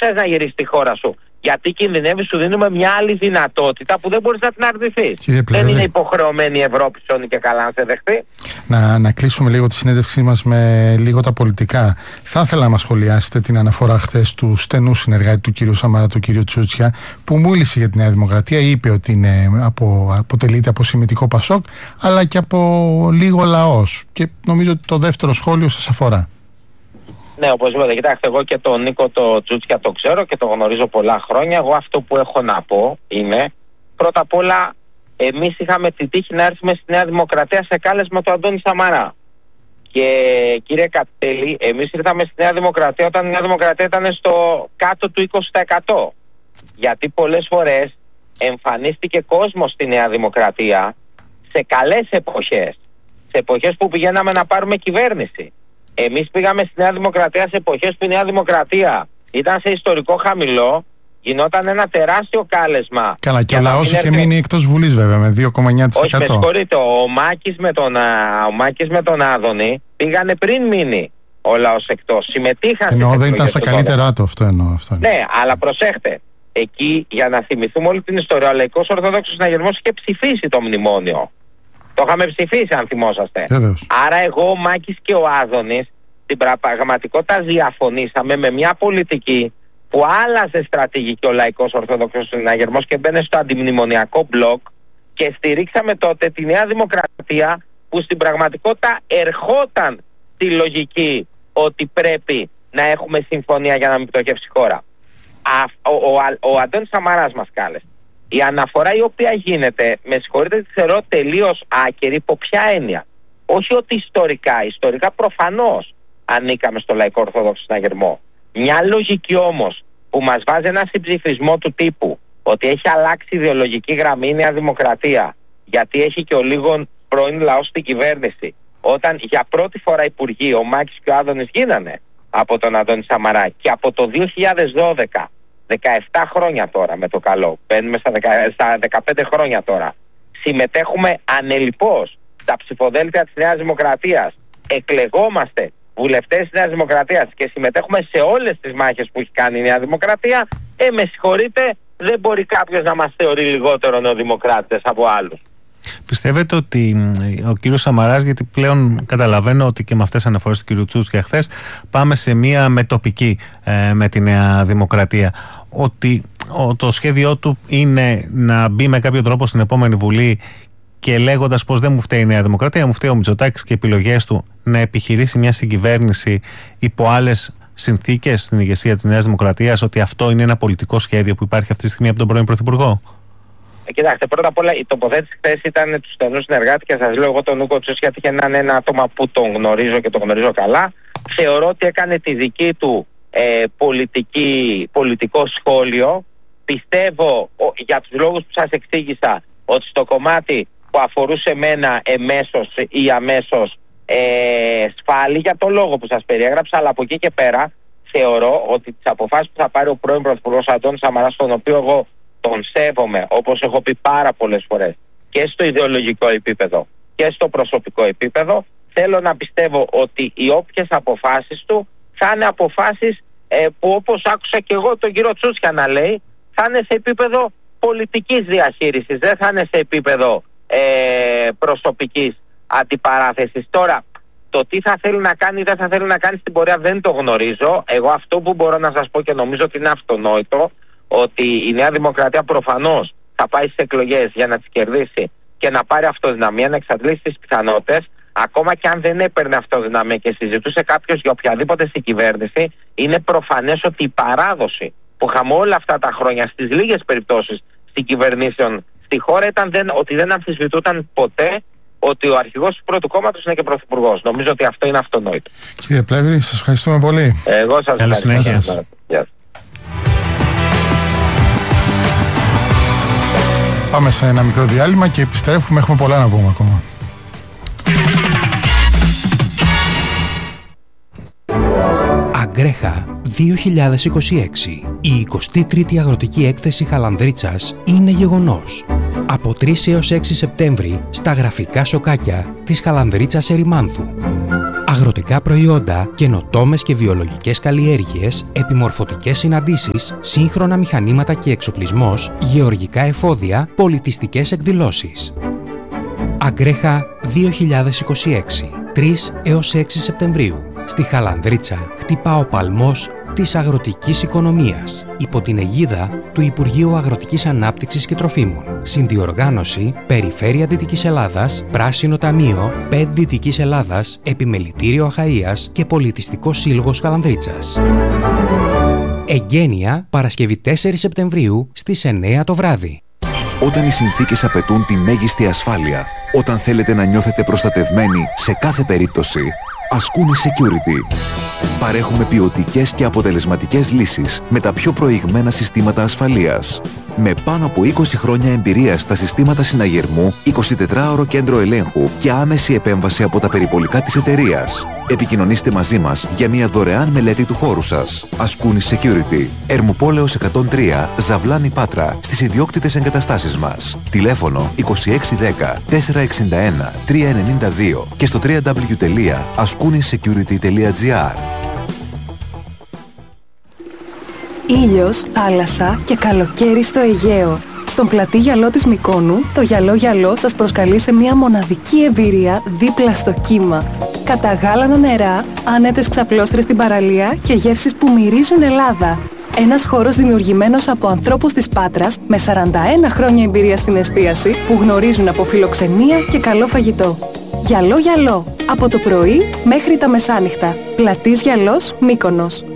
θες να γυρίσεις στη χώρα σου. Γιατί κινδυνεύει, σου δίνουμε μια άλλη δυνατότητα που δεν μπορείς να την αρνηθείς. Δεν είναι υποχρεωμένη η Ευρώπη σώνει και καλά να σε δεχτεί. Να κλείσουμε λίγο τη συνέντευξή μας με λίγο τα πολιτικά. Θα ήθελα να μας σχολιάσετε την αναφορά χθες του στενού συνεργάτη του κ. Σαμαρά, του κ. Τσούτσια, που μίλησε για τη Νέα Δημοκρατία. Είπε ότι αποτελείται από σημιτικό Πασόκ, αλλά και από λίγο λαός. Και νομίζω ότι το δεύτερο σχόλιο σας αφορά. Ναι, οπωσδήποτε. Κοιτάξτε, εγώ και τον Νίκο το Τσούτσια το ξέρω και το γνωρίζω πολλά χρόνια. Εγώ αυτό που έχω να πω είναι, πρώτα απ' όλα, εμείς είχαμε την τύχη να έρθουμε στη Νέα Δημοκρατία σε κάλεσμα του Αντώνη Σαμαρά. Και κύριε Κατέλη, εμείς ήρθαμε στη Νέα Δημοκρατία όταν η Νέα Δημοκρατία ήταν στο κάτω του 20%. Γιατί πολλές φορές εμφανίστηκε κόσμος στη Νέα Δημοκρατία σε καλές εποχές. Σε εποχές που πηγαίναμε να πάρουμε κυβέρνηση. Εμείς πήγαμε στη Νέα Δημοκρατία σε εποχές που η Νέα Δημοκρατία ήταν σε ιστορικό χαμηλό, γινόταν ένα τεράστιο κάλεσμα. Καλά, και ο λαός είχε μείνει εκτός Βουλής βέβαια με 2,9%. Όχι, με συγχωρείτε, ο Μάκης με τον Άδωνη πήγανε πριν μείνει ο λαός εκτός. Συμμετείχαν. Εννοώ δεν ήταν στα καλύτερά του, αυτό εννοώ. Ναι, αλλά προσέχτε. Εκεί, για να θυμηθούμε όλη την ιστορία, ο Λαϊκός Ορθόδοξος Συναγερμός είχε ψηφίσει το μνημόνιο. Το είχαμε ψηφίσει, αν θυμόσαστε. Άρα εγώ, ο Μάκης και ο Άδωνης στην πραγματικότητα διαφωνήσαμε με μια πολιτική που άλλαζε στρατηγική ο Λαϊκός Ορθόδοξος Συναγερμός και μπαίνε στο αντιμνημονιακό μπλοκ και στηρίξαμε τότε τη Νέα Δημοκρατία που στην πραγματικότητα ερχόταν στη λογική ότι πρέπει να έχουμε συμφωνία για να μην πτωχεύσει η χώρα. Ο Αντώνης Σαμαράς μας κάλεσε. Η αναφορά η οποία γίνεται, με συγχωρείτε, τη θεωρώ τελείως άκερη. Υπό ποια έννοια? Όχι ότι ιστορικά προφανώς ανήκαμε στο Λαϊκό Ορθόδοξο Συναγερμό. Μια λογική όμως που μας βάζει ένα συμψηφισμό του τύπου ότι έχει αλλάξει ιδεολογική γραμμή η Νέα Δημοκρατία, γιατί έχει και ο λίγων πρώην λαός στην κυβέρνηση, όταν για πρώτη φορά υπουργοί ο Μάκης και ο Άδωνης γίνανε από τον Αντώνη Σαμαρά και από το 2012, 17 χρόνια τώρα με το καλό, μπαίνουμε στα 15 χρόνια τώρα, συμμετέχουμε ανελιπώς στα ψηφοδέλτια της Νέας Δημοκρατίας, εκλεγόμαστε βουλευτές της Νέας Δημοκρατίας και συμμετέχουμε σε όλες τις μάχες που έχει κάνει η Νέα Δημοκρατία, με συγχωρείτε, δεν μπορεί κάποιος να μας θεωρεί λιγότερο νεοδημοκράτες από άλλους. Πιστεύετε ότι ο κύριος Σαμαράς, γιατί πλέον καταλαβαίνω ότι και με αυτές τις αναφορές του κύριου Τσούτσια χθες πάμε σε μία μετοπική με τη Νέα Δημοκρατία, ότι το σχέδιό του είναι να μπει με κάποιο τρόπο στην επόμενη Βουλή και λέγοντας πως δεν μου φταίει η Νέα Δημοκρατία, μου φταίει ο Μητσοτάκης και οι επιλογές του, να επιχειρήσει μια συγκυβέρνηση υπό άλλες συνθήκες στην ηγεσία της Νέας Δημοκρατίας, ότι αυτό είναι ένα πολιτικό σχέδιο που υπάρχει αυτή τη στιγμή από τον πρώην Πρωθυπουργό? Κοιτάξτε, πρώτα απ' όλα η τοποθέτηση χθες ήταν του στενού συνεργάτη και σας λέω εγώ τον Νίκο Τσούτσια, γιατί είναι ένα άτομα που τον γνωρίζω και τον γνωρίζω καλά. Θεωρώ ότι έκανε τη δική του πολιτικό σχόλιο. Πιστεύω για τους λόγους που σας εξήγησα ότι στο κομμάτι που αφορούσε εμένα εμέσως ή αμέσως σφάλει για το λόγο που σας περιέγραψα, αλλά από εκεί και πέρα θεωρώ ότι τις αποφάσεις που θα πάρει ο πρώην Πρωθυπουργός Αντώνης Σαμαράς, τον οποίο εγώ τον σέβομαι, όπως έχω πει πάρα πολλές φορές, και στο ιδεολογικό επίπεδο και στο προσωπικό επίπεδο, θέλω να πιστεύω ότι οι όποιες αποφάσεις του θα είναι αποφάσεις που, όπως άκουσα και εγώ τον κύριο Τσούτσια να λέει, θα είναι σε επίπεδο πολιτικής διαχείρισης, δεν θα είναι σε επίπεδο προσωπικής αντιπαράθεσης. Τώρα, το τι θα θέλει να κάνει ή δεν θα θέλει να κάνει στην πορεία δεν το γνωρίζω. Εγώ αυτό που μπορώ να σας πω και νομίζω ότι είναι αυτονόητο, ότι η Νέα Δημοκρατία προφανώς θα πάει στις εκλογές για να τις κερδίσει και να πάρει αυτοδυναμία, να εξαντλήσει τις πιθανότητες. Ακόμα και αν δεν έπαιρνε αυτοδυναμία και συζητούσε κάποιος για οποιαδήποτε στην κυβέρνηση, είναι προφανές ότι η παράδοση που είχαμε όλα αυτά τα χρόνια στις λίγες περιπτώσεις στην κυβερνήσεων στη χώρα ήταν ότι δεν αμφισβητούταν ποτέ ότι ο αρχηγός του πρώτου κόμματος είναι και πρωθυπουργός. Νομίζω ότι αυτό είναι αυτονόητο. Κύριε Πλεύρη, σας ευχαριστούμε πολύ. Εγώ σας ευχαριστώ. Πάμε σε ένα μικρό διάλειμμα και επιστρέφουμε. Έχουμε πολλά να πούμε ακόμα. Αγκρέχα 2026. Η 23η Αγροτική Έκθεση Χαλανδρίτσας είναι γεγονός. Από 3 έως 6 Σεπτέμβρη στα γραφικά σοκάκια της Χαλανδρίτσας Ερημάνθου. αγροτικά προϊόντα, καινοτόμες και βιολογικές καλλιέργειες, επιμορφωτικές συναντήσεις, σύγχρονα μηχανήματα και εξοπλισμός, γεωργικά εφόδια, πολιτιστικές εκδηλώσεις. Αγκρέχα 2026, 3 έως 6 Σεπτεμβρίου. Στη Χαλανδρίτσα χτυπά ο παλμός της αγροτικής οικονομίας, υπό την αιγίδα του Υπουργείου Αγροτικής Ανάπτυξης και Τροφίμων. Συνδιοργάνωση Περιφέρεια Δυτικής Ελλάδας, Πράσινο Ταμείο, ΠΕΔ Δυτικής Ελλάδας, Επιμελητήριο Αχαΐας και Πολιτιστικός Σύλλογος Χαλανδρίτσας. Εγγένεια Παρασκευή 4 Σεπτεμβρίου στις 9 το βράδυ. Όταν οι συνθήκες απαιτούν τη μέγιστη ασφάλεια, όταν θέλετε να νιώθετε προστατευμένοι σε κάθε περίπτωση, Ascuni Security. Παρέχουμε ποιοτικές και αποτελεσματικές λύσεις με τα πιο προηγμένα συστήματα ασφαλείας. Με πάνω από 20 χρόνια εμπειρία στα συστήματα συναγερμού, 24ωρο κέντρο ελέγχου και άμεση επέμβαση από τα περιπολικά της εταιρείας. Επικοινωνήστε μαζί μας για μια δωρεάν μελέτη του χώρου σας. Ascuni Security. Ερμοπόλεως 103, Ζαβλάνη Πάτρα, στις ιδιόκτητες εγκαταστάσεις μας. Τηλέφωνο 2610 461 392 και στο www.ascunisecurity.gr. Ήλιος, θάλασσα και καλοκαίρι στο Αιγαίο. Στον πλατή γυαλό της Μυκόνου, το γυαλό σας προσκαλεί σε μια μοναδική εμπειρία δίπλα στο κύμα. Καταγάλανα νερά, άνετες ξαπλώστρες στην παραλία και γεύσεις που μυρίζουν Ελλάδα. Ένας χώρος δημιουργημένος από ανθρώπους της Πάτρας με 41 χρόνια εμπειρία στην εστίαση που γνωρίζουν από φιλοξενία και καλό φαγητό. Γυαλό, από το πρωί μέχρι τα μεσάνυχτα. Πλατής Γυαλός, Μύκονος.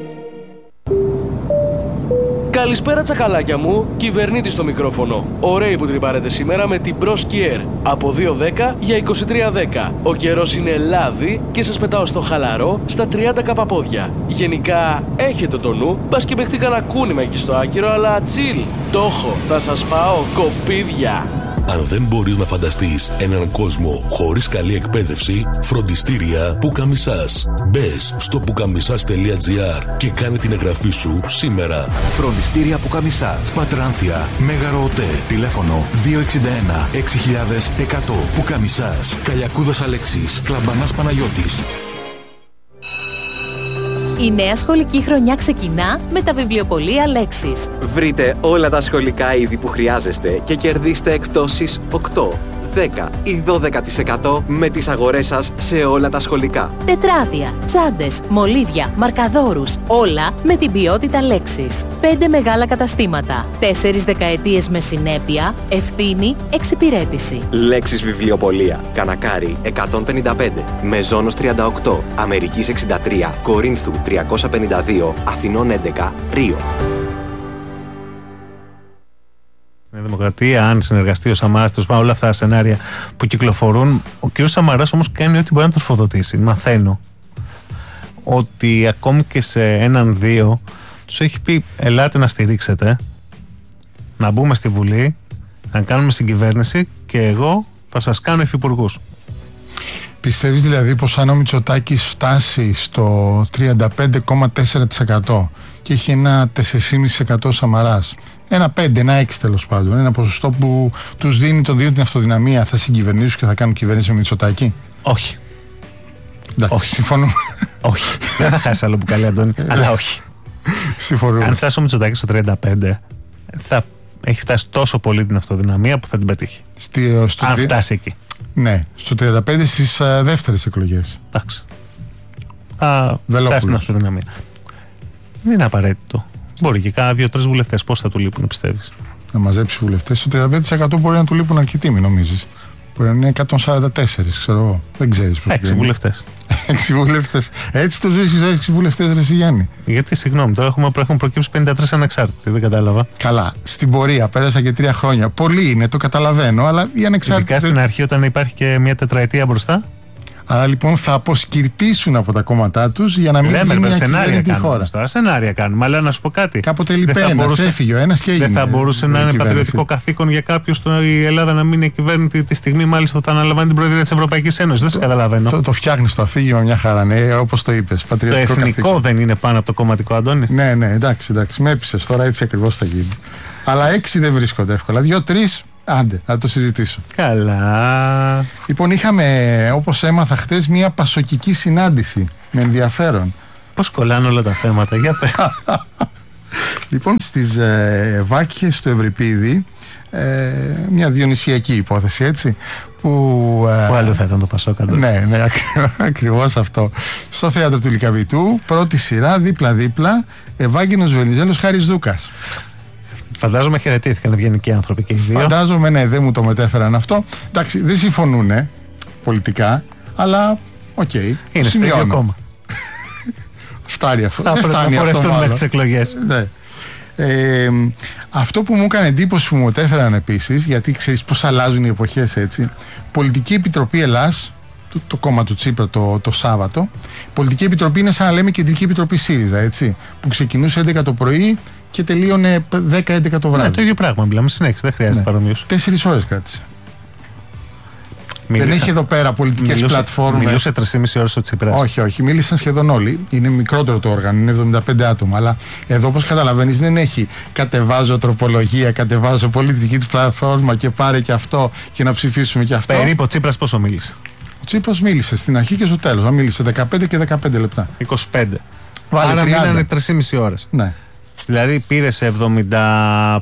Καλησπέρα τσακαλάκια μου, κυβερνήτη στο μικρόφωνο. Ωραίοι που τρυπάρετε σήμερα με την Bros Kier. Από 2.10 για 23.10. Ο καιρός είναι λάδι και σας πετάω στο χαλαρό στα 30 καπαπόδια. Γενικά έχετε το νου, μπας και παιχτεί κανένα κούνημα εκεί στο άκυρο, αλλά chill. Το έχω, θα σας πάω κοπίδια. Αν δεν μπορείς να φανταστείς έναν κόσμο χωρίς καλή εκπαίδευση, φροντιστήρια Πουκαμισάς. Μπες στο pukamisas.gr και κάνε την εγγραφή σου σήμερα. Φροντιστήρια Πουκαμισάς. Πατράνθια, Μέγαρο ΟΤΕ. Τηλέφωνο 261 6100. Πουκαμισάς. Καλιακούδος Αλέξης. Κλαμπανάς Παναγιώτης. Η νέα σχολική χρονιά ξεκινά με τα βιβλιοπωλεία Λέξης. Βρείτε όλα τα σχολικά είδη που χρειάζεστε και κερδίστε εκπτώσεις 8, 10 ή 12% με τις αγορές σας σε όλα τα σχολικά. Τετράδια, τσάντες, μολύβια, μαρκαδόρους, όλα με την ποιότητα Λέξης. 5 μεγάλα καταστήματα, 4 δεκαετίες με συνέπεια, ευθύνη, εξυπηρέτηση. Λέξης βιβλιοπωλεία, Κανακάρι 155, Μεζόνος 38, Αμερικής 63, Κορίνθου 352, Αθηνών 11, Ρίο. Στην Δημοκρατία, αν συνεργαστεί ο Σαμαράς, όλα αυτά τα σενάρια που κυκλοφορούν, ο κ. Σαμαράς όμως κάνει ό,τι μπορεί να τροφοδοτήσει. Μαθαίνω ότι ακόμη και σε 1-2 τους έχει πει: ελάτε να στηρίξετε, να μπούμε στη Βουλή, να κάνουμε συγκυβέρνηση και εγώ θα σας κάνω υφυπουργούς. Πιστεύεις δηλαδή πως αν ο Μητσοτάκης φτάσει στο 35,4% και έχει ένα 4,5% Σαμαράς, ένα 5, ένα 6 τέλος πάντων, ένα ποσοστό που τους δίνει τον δύο την αυτοδυναμία, θα συγκυβερνήσουν και θα κάνουν κυβέρνηση με Μητσοτάκη? Όχι. Εντάξει, όχι. Συμφωνούμε. Όχι. Δεν θα χάσει άλλο που καλή, Αντώνη, αλλά όχι. Συμφωνούμε. Αν φτάσει ο Μητσοτάκης στο 35, θα έχει φτάσει τόσο πολύ την αυτοδυναμία που θα την πετύχει. Αν φτάσει εκεί. Ναι, στο 35 στις δεύτερες εκλογές. Εντάξει. Θα φτάσει την αυτοδυναμία. Δεν είναι απαραίτητο. Μπορεί και κάνα 2-3 βουλευτές. Πώς θα του λείπουν, πιστεύεις? Να μαζέψει βουλευτές. Στο 35% μπορεί να του λείπουν αρκετοί, μην νομίζεις. Μπορεί να είναι 144, ξέρω εγώ. Δεν ξέρεις. 6 βουλευτές. 6 βουλευτές. Έτσι το βρίσκεις 6 βουλευτές, ρε Γιάννη? Γιατί, συγγνώμη, τώρα έχουν προκύψει 53 ανεξάρτητοι. Δεν κατάλαβα. Καλά. Στην πορεία πέρασα και 3 χρόνια. Πολλοί είναι, το καταλαβαίνω, αλλά οι ανεξάρτητοι. Ειδικά στην αρχή, όταν υπάρχει και μια τετραετία μπροστά. Άρα λοιπόν θα αποσκυρτήσουν από τα κόμματά τους για να μην γίνουν μια κυβέρνητη χώρα. Σενάρια κάνουμε, αλλά να σου πω κάτι. Κάποτε λείπει ένας, έφυγε ο ένας και έγινε. Δεν θα μπορούσε να είναι πατριωτικό καθήκον για κάποιους η Ελλάδα να μην είναι κυβέρνητη τη στιγμή μάλιστα που θα αναλαμβάνει την Προεδρία της Ευρωπαϊκής Ένωσης? Δεν σε καταλαβαίνω. Το φτιάχνεις το αφήγημα μια χαρά, ναι, όπως το είπες. Το εθνικό καθήκον δεν είναι πάνω από το κομματικό, Αντώνη? Ναι, εντάξει, με έπεισες τώρα, έτσι ακριβώς θα γίνει. Αλλά 6 δεν βρίσκονται εύκολα. 2-3 Άντε, να το συζητήσω. Καλά. Λοιπόν, είχαμε, όπως έμαθα χτες, μια πασοκική συνάντηση με ενδιαφέρον. Πώς κολλάνε όλα τα θέματα, για πες. Λοιπόν, στις Βάκχες του Ευρυπίδη, μια διονυσιακή υπόθεση, έτσι, που άλλο θα ήταν το Πασόκαντο. Ναι, ακριβώς αυτό. Στο θέατρο του Λυκαβητού, πρώτη σειρά, δίπλα-δίπλα, Ευάγγενος Βενιζέλος, Χάρης Δούκας. Φαντάζομαι χαιρετήθηκαν ευγενικοί άνθρωποι και οι δύο. Φαντάζομαι, ναι, δεν μου το μετέφεραν αυτό. Εντάξει, δεν συμφωνούνε πολιτικά, αλλά οκ. Είναι στο ίδιο κόμμα. Φτάνει αυτό. Θα πρέπει να πορευτούν μέχρι τις εκλογές. Ναι. Αυτό που μου έκανε εντύπωση που μου μετέφεραν επίσης, γιατί ξέρεις πώς αλλάζουν οι εποχές, έτσι. Πολιτική Επιτροπή Ελλάς, το κόμμα του Τσίπρα το Σάββατο. Πολιτική Επιτροπή είναι σαν να λέμε Κεντρική Επιτροπή ΣΥΡΙΖΑ, έτσι. Που ξεκινούσε 11 το πρωί και τελείωνε 10-11 το βράδυ. Ναι, το ίδιο πράγμα μιλάμε συνέχεια, δεν χρειάζεται παρομοίωση. 4 ώρες κράτησε. Δεν έχει εδώ πέρα πολιτικές πλατφόρμες. Μιλούσε 3,5 ώρες ο Τσίπρας. Όχι, μίλησαν σχεδόν όλοι. Είναι μικρότερο το όργανο, είναι 75 άτομα. Αλλά εδώ, όπως καταλαβαίνεις, δεν έχει κατεβάζω τροπολογία, κατεβάζω πολιτική πλατφόρμα και πάρε και αυτό και να ψηφίσουμε και αυτό. Περίπου ο Τσίπρας πόσο μίλησε? Ο Τσίπρας μίλησε στην αρχή και στο τέλος. Μίλησε 15 και 15 λεπτά. 25. Άρα μείνανε 3,5 ώρες. Ναι. Δηλαδή πήρε σε 75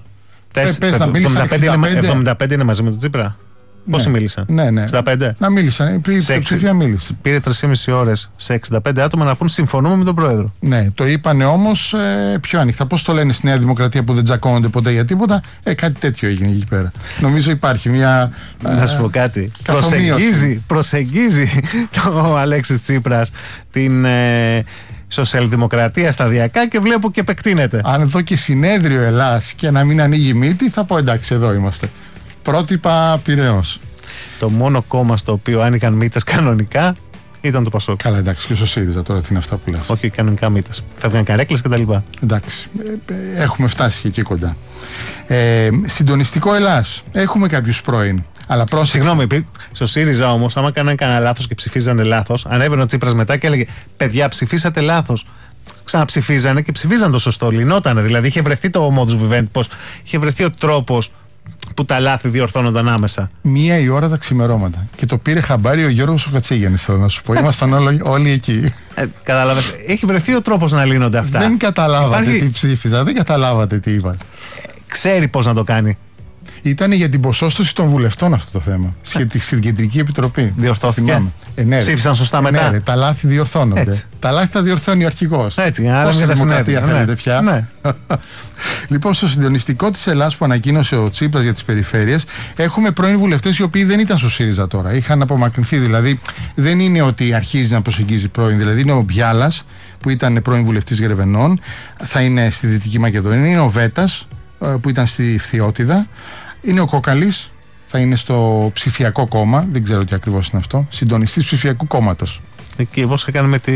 είναι μαζί με τον Τσίπρα. Πόσοι μίλησαν? Ναι. 65. Να μίλησαν. Ψηφία μίλησε. Πήρε 3,5 ώρες σε 65 άτομα να πούν συμφωνούμε με τον Πρόεδρο. Ναι, το είπανε όμως πιο ανοιχτά. Πώς το λένε στη Νέα Δημοκρατία που δεν τσακώνονται ποτέ για τίποτα? Κάτι τέτοιο έγινε εκεί πέρα. Νομίζω υπάρχει μια. Να σου πω κάτι. Προσεγγίζει ο Αλέξης Τσίπρας την σοσιαλδημοκρατία σταδιακά και βλέπω και επεκτείνεται. Αν δω και συνέδριο Ελλάς και να μην ανοίγει μύτη, θα πω εντάξει, εδώ είμαστε. Πρότυπα Πειραιώς. Το μόνο κόμμα στο οποίο άνοιγαν μύτες κανονικά ήταν το Πασόκ. Καλά, εντάξει, και στο ΣΥΡΙΖΑ τώρα τι είναι αυτά που λες. Όχι, κανονικά μύτες. Φεύγαν καρέκλες κτλ. Εντάξει, έχουμε φτάσει και εκεί κοντά. Συντονιστικό Ελλάς. Έχουμε κάποιους πρώην. Αλλά πρόσεχε. Συγγνώμη, στο ΣΥΡΙΖΑ όμως, άμα κάνανε κανένα λάθος και ψηφίζανε λάθος, ανέβαινε ο Τσίπρας μετά και έλεγε παιδιά, ψηφίσατε λάθος. Ξαναψηφίζανε και ψηφίζαν το σωστό. Λυνότανε. Δηλαδή είχε βρεθεί το modus vivendi, πως είχε βρεθεί ο τρόπος που τα λάθη διορθώνονταν άμεσα. 1 η ώρα τα ξημερώματα. Και το πήρε χαμπάρι ο Γιώργος ο Κατσίγιαννης, θέλω να σου πω. Ήμασταν όλοι εκεί. Κατάλαβες. Έχει βρεθεί ο τρόπος να λύνονται αυτά. Δεν καταλάβατε τι ψήφιζα, δεν καταλάβατε τι είπατε. Ξέρει πώς να το κάνει. Ήταν για την ποσόστοση των βουλευτών αυτό το θέμα. Στην Κεντρική Επιτροπή. Διορθώθηκε. Ναι, ψήφισαν σωστά μετά. Ναι, τα λάθη διορθώνονται. Έτσι. Τα λάθη τα διορθώνει ο αρχηγός. Έτσι, άρα μια δημοκρατία θέλετε πια. Ναι. Λοιπόν, στο συντονιστικό της Ελλάς που ανακοίνωσε ο Τσίπρας για τις περιφέρειες, έχουμε πρώην βουλευτές οι οποίοι δεν ήταν στο ΣΥΡΙΖΑ τώρα. Είχαν απομακρυνθεί. Δηλαδή, δεν είναι ότι αρχίζει να προσεγγίζει πρώην. Δηλαδή, είναι ο Μπιάλας που ήταν πρώην βουλευτής Γρεβενών, θα είναι στη Δυτική Μακεδονία. Είναι ο Βέτας που ήταν στη Φθιώτιδα. Είναι ο Κόκαλης, θα είναι στο ψηφιακό κόμμα, δεν ξέρω τι ακριβώς είναι αυτό, συντονιστής ψηφιακού κόμματος. Και πώς έκανε με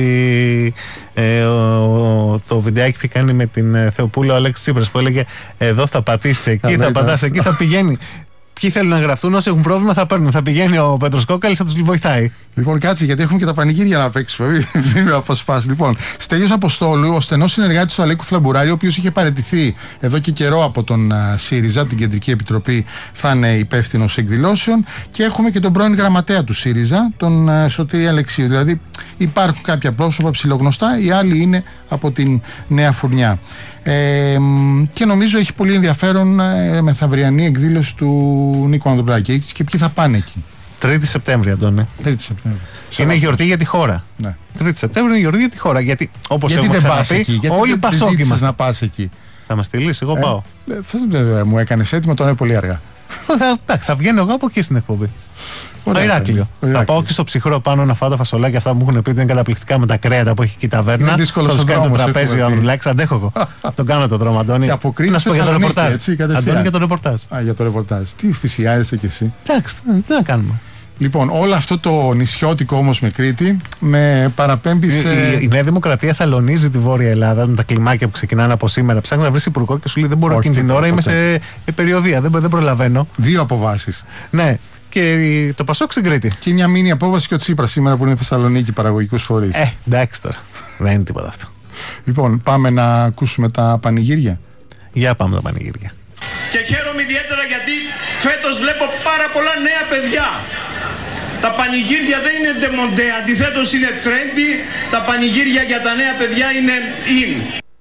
το βιντεάκι που κάνει με την Θεοπούλα ο Αλέξης Τσίπρας που έλεγε εδώ θα πατήσεις εκεί, θα πατάς εκεί, θα πηγαίνει. Ποιοι θέλουν να γραφτούν, όσοι έχουν πρόβλημα θα παίρνουν. Θα πηγαίνει ο Πέτρος Κόκαλης, θα τους βοηθάει. Λοιπόν, κάτσε, γιατί έχουμε και τα πανηγύρια να παίξουμε. Μην με αποσπάσει. Λοιπόν, Στέλιος Αποστόλου, ο στενός συνεργάτης του Αλέκου Φλαμπουράρη, ο οποίος είχε παραιτηθεί εδώ και καιρό από τον ΣΥΡΙΖΑ, την Κεντρική Επιτροπή, θα είναι υπεύθυνος εκδηλώσεων. Και έχουμε και τον πρώην γραμματέα του ΣΥΡΙΖΑ, τον Σωτήρη Αλεξίου. Δηλαδή, υπάρχουν κάποια πρόσωπα ψιλογνωστά, οι άλλοι είναι από την Νέα Φουρνιά. Και νομίζω έχει πολύ ενδιαφέρον μεθαυριανή εκδήλωση του Νίκου Ανδρουλάκη. Και ποιοι θα πάνε εκεί? 3η Σεπτέμβρη, Αντώνη. 3η Σεπτέμβρη. Είναι γιορτή για τη χώρα. Ναι. 3η Σεπτέμβρη είναι γιορτή για τη χώρα. Γιατί όπως γιατί έχουμε δεν πας ξαναπεί, εκεί? όλοι Πασόκοι μας. να πας εκεί? Θα μας στείλεις, εγώ πάω. Μου έκανες έτοιμο, τώρα είναι πολύ αργά. Θα βγαίνω εγώ από εκεί στην εκπομπή. Το Ηράκλειο. Θα πάω και στο ψυχρό πάνω να φάω τα φασολάκια αυτά που μου έχουν πει ότι είναι καταπληκτικά με τα κρέατα που έχει εκεί η ταβέρνα. Είναι δύσκολο θα στον τους κάνει το δρόμο, τραπέζι ο Ανδρουλάκης. Αντέχω εγώ. Τον κάνω το δρόμο, Αντώνη. Να σου πω για το ρεπορτάζ. Αντώνη, για το ρεπορτάζ. Για το ρεπορτάζ. Τι θυσιάζεσαι κι εσύ? Εντάξει, τι να κάνουμε. Λοιπόν, όλο αυτό το νησιώτικο όμως με Κρήτη με παραπέμπει σε. Η Νέα Δημοκρατία θαλονίζει τη Βόρεια Ελλάδα με τα κλιμάκια που ξεκινάνε από σήμερα. Ψάχνει να βρει υπουργό και σου λέει δεν μπορώ εκείνη την ώρα, είμαι σε περιοδία, δεν προλαβαίνω. 2 αποβάσεις. Ναι. Και το Πασόκ στην Κρήτη. Και μια μήνυ απόβαση και ο Τσίπρας σήμερα που είναι Θεσσαλονίκη, παραγωγικούς φορείς. Εντάξει τώρα. Δεν είναι τίποτα αυτό. Λοιπόν, πάμε να ακούσουμε τα πανηγύρια. Για πάμε τα πανηγύρια. Και χαίρομαι ιδιαίτερα γιατί Φέτος βλέπω πάρα πολλά νέα παιδιά. Τα πανηγύρια δεν είναι ντεμοντέ, αντιθέτως είναι trendy. Τα πανηγύρια για τα νέα παιδιά είναι in.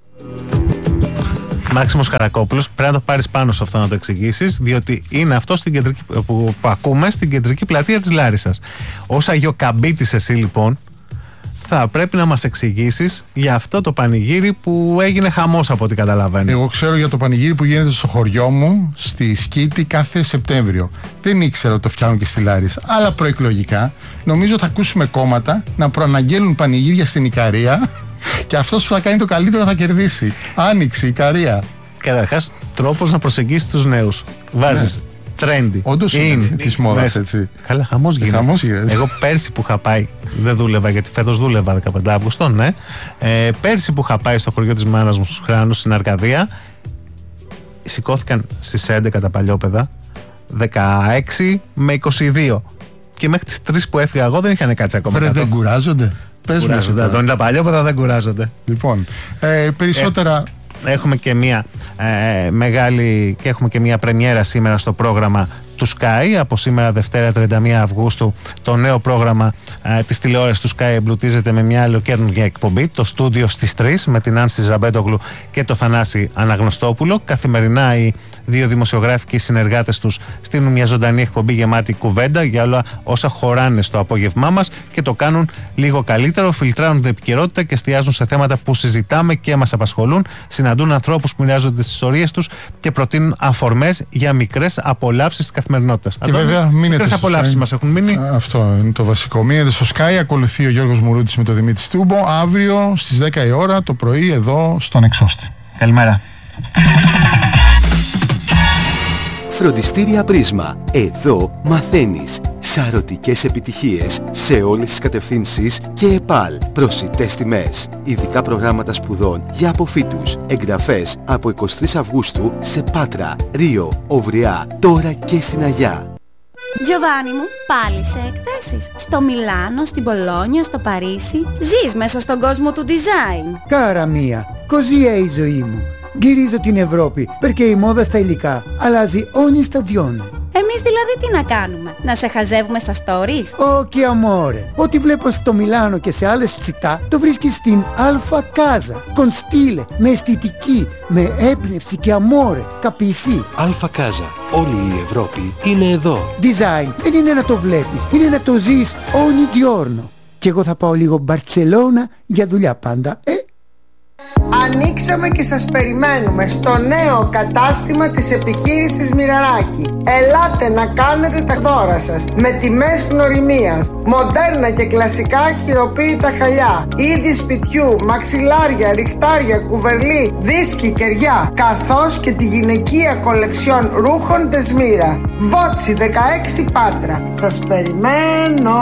Μάξιμος Καρακόπουλος, πρέπει να το πάρεις πάνω σε αυτό να το εξηγήσεις, διότι είναι αυτό στην κεντρική, που ακούμε στην κεντρική πλατεία της Λάρισσας. Ως Αγιοκαμπίτης εσύ λοιπόν θα πρέπει να μας εξηγήσεις για αυτό το πανηγύρι που έγινε χαμός από ό,τι καταλαβαίνω. Εγώ ξέρω για το πανηγύρι που γίνεται στο χωριό μου, στη Σκήτη, κάθε Σεπτέμβριο. Δεν ήξερα ότι το φτιάχνουν και στη Λάρισα. Αλλά προεκλογικά νομίζω θα ακούσουμε κόμματα να προαναγγέλουν πανηγύρια στην Ικαρία και αυτός που θα κάνει το καλύτερο θα κερδίσει. Άνοιξη, Ικαρία. Καταρχάς, τρόπος να προσεγγίσεις τους νέους. Βάζεις trendy. Όντως είναι της μόδας, έτσι. Καλά, χαμός γίνεται. Εγώ πέρσι που είχα πάει, δεν δούλευα γιατί φέτος δούλευα 15 Αύγουστο, ναι. Πέρσι που είχα πάει στο χωριό της μάνας μου στους Χράνους στην Αρκαδία, σηκώθηκαν στις 11 τα παλιόπαιδα, 16 με 22. Και μέχρι τις 3 που έφυγα εγώ δεν είχαν κάτσει ακόμα. Δεν κουράζονται. Τα παλιόπαιδα δεν κουράζονται. Λοιπόν, περισσότερα. Έχουμε και μια μεγάλη και έχουμε και μια πρεμιέρα σήμερα στο πρόγραμμα του Sky. Από σήμερα Δευτέρα 31 Αυγούστου το νέο πρόγραμμα της τηλεόρασης του Sky εμπλουτίζεται με μια ολοκαίρινη εκπομπή, το στούντιο στις 3 με την Άνση Ζαμπέντογλου και το Θανάση Αναγνωστόπουλο. Καθημερινά οι δύο δημοσιογράφοι και οι συνεργάτες τους στείλουν μια ζωντανή εκπομπή γεμάτη κουβέντα για όλα όσα χωράνε στο απόγευμά μας και το κάνουν λίγο καλύτερο, φιλτράρουν την επικαιρότητα και εστιάζουν σε θέματα που συζητάμε και μας απασχολούν, συναντούν ανθρώπους που μοιράζονται τις ιστορίες τους και προτείνουν αφορμές για μικρές απολαύσεις της καθημερινότητας. Και βέβαια μείνετε. Μικρές απολαύσεις μας έχουν μείνει. Αυτό είναι το βασικό. Μείνετε στο Sky, ακολουθεί ο Γιώργος Μουρούτης με τον Δημήτρη Στούμπο αύριο στις 10 η ώρα το πρωί εδώ στον Εξώστη. Καλημέρα. Φροντιστήρια Πρίσμα. Εδώ μαθαίνεις σαρωτικές επιτυχίες σε όλες τις κατευθύνσεις και ΕΠΑΛ. Προσιτές τιμές. Ειδικά προγράμματα σπουδών για αποφύτους. Εγγραφές από 23 Αυγούστου σε Πάτρα, Ρίο, Овριά, τώρα και στην Αγιά. Giovanni μου, πάλι σε εκθέσεις. Στο Μιλάνο, στην Πολόνια, στο Παρίσι. Ζεις μέσα στον κόσμο του design. Cara mia, così è η ζωή μου. Γυρίζω την Ευρώπη, perché η μόδα στα υλικά αλλάζει ogni stagione. Εμείς δηλαδή τι να κάνουμε, να σε χαζεύουμε στα stories? Όχι amore, ό,τι βλέπω στο Μιλάνο και σε άλλες τσιτά το βρίσκεις στην Alfa Casa. Con stile, με αισθητική, με έμπνευση και amore, capisci? Alfa Casa, όλη η Ευρώπη είναι εδώ. Design δεν είναι να το βλέπεις, είναι να το ζεις ogni giorno. Και εγώ θα πάω λίγο Μπαρτσελώνα για δουλειά πάντα, Ανοίξαμε και σας περιμένουμε στο νέο κατάστημα της επιχείρησης Μοιραράκη. Ελάτε να κάνετε τα δώρα σας με τιμές γνωριμίας. Μοντέρνα και κλασικά χειροποίητα χαλιά, είδη σπιτιού, μαξιλάρια, ριχτάρια, κουβερλί, δίσκοι, κεριά, καθώς και τη γυναικεία κολεξιόν ρούχων Τεσμύρα. Βότσι 16 Πάτρα. Σας περιμένω.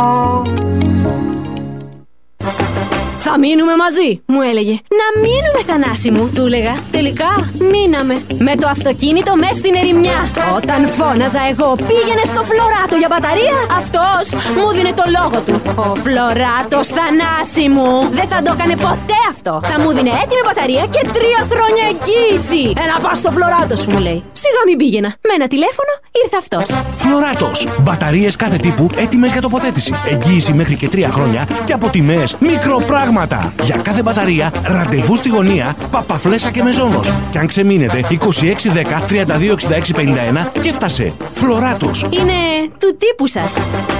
Θα μείνουμε μαζί, μου έλεγε. Να μείνουμε, Θανάση μου, του έλεγα. Τελικά μείναμε. Με το αυτοκίνητο μες στην ερημιά. Όταν φώναζα εγώ πήγαινε στο Φλωράτο για μπαταρία, αυτός μου δίνε το λόγο του. Ο Φλωράτος, Θανάση μου, δεν θα το έκανε ποτέ αυτό. Θα μου δίνε έτοιμη μπαταρία και 3 χρόνια εγγύηση. Να πας στο Φλωράτο σου, μου λέει. Σιγά μην πήγαινα. Με ένα τηλέφωνο ήρθε αυτός. Φλωράτος. Μπαταρίες κάθε τύπου έτοιμες για τοποθέτηση. Εγγύηση μέχρι και 3 χρόνια και από τιμές μικροπράγματα. Για κάθε μπαταρία, ραντεβού στη γωνία, Παπαφλέσσα και Μεζόνος. Και αν ξεμείνετε, 2610 326651 και έφτασε. Φλωράτος. Είναι του τύπου σας.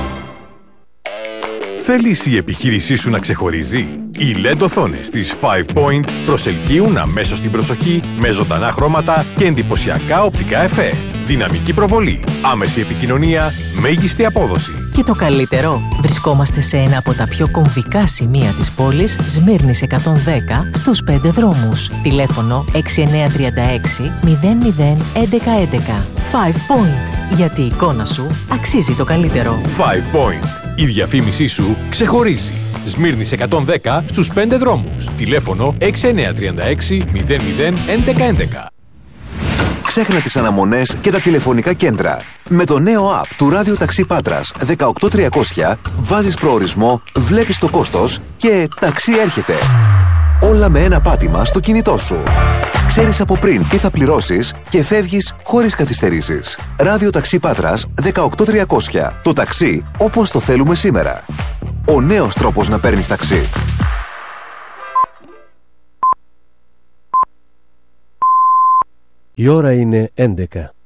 Θέλεις η επιχείρησή σου να ξεχωρίζει? Οι LED οθόνες της 5 Point προσελκύουν αμέσως την προσοχή με ζωντανά χρώματα και εντυπωσιακά οπτικά εφέ. Δυναμική προβολή, άμεση επικοινωνία, μέγιστη απόδοση. Και το καλύτερο, βρισκόμαστε σε ένα από τα πιο κομβικά σημεία της πόλης, Σμύρνης 110, στους 5 δρόμους. Τηλέφωνο 6936 00 1111. 5 Point, γιατί η εικόνα σου αξίζει το καλύτερο. 5 Point, η διαφήμισή σου ξεχωρίζει. Σμύρνης 110 στους 5 δρόμους. Τηλέφωνο 6936 00 1111. Ξέχνα τις αναμονές και τα τηλεφωνικά κέντρα. Με το νέο app του Ράδιο Ταξί Πάτρας 18300 βάζεις προορισμό, βλέπεις το κόστος και ταξί έρχεται. Όλα με ένα πάτημα στο κινητό σου. Ξέρεις από πριν τι θα πληρώσεις και φεύγεις χωρίς καθυστερήσεις. Ράδιο Ταξί Πάτρας 18300. Το ταξί όπως το θέλουμε σήμερα. Ο νέος τρόπος να παίρνεις ταξί. Η ώρα είναι 11.